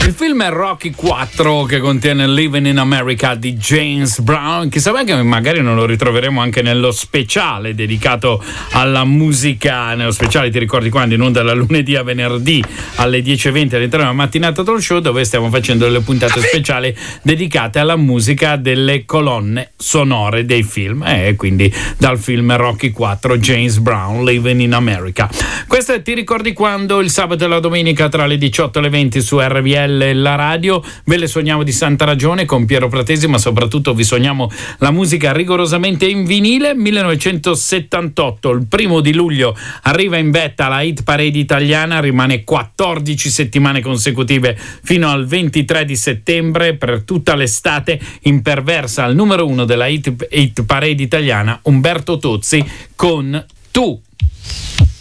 Il film è Rocky 4, che contiene Living in America di James Brown. Chissà mai che magari non lo ritroveremo anche nello speciale dedicato alla musica, nello speciale Ti ricordi quando, in onda da lunedì a venerdì alle 10:20 all'interno della mattinata talk show, dove stiamo facendo delle puntate speciali dedicate alla musica delle colonne sonore dei film, e quindi dal film Rocky 4, James Brown, Living in America. Questo è Ti ricordi quando, il sabato e la domenica tra le 18 e le 20 su RVL la radio. Ve le sogniamo di santa ragione con Piero Pratesi, ma soprattutto vi sogniamo la musica rigorosamente in vinile. 1978, il 1 luglio, arriva in vetta la hit parade italiana, rimane 14 settimane consecutive fino al 23 di settembre, per tutta l'estate imperversa al numero 1 della hit parade italiana, Umberto Tozzi con Tu.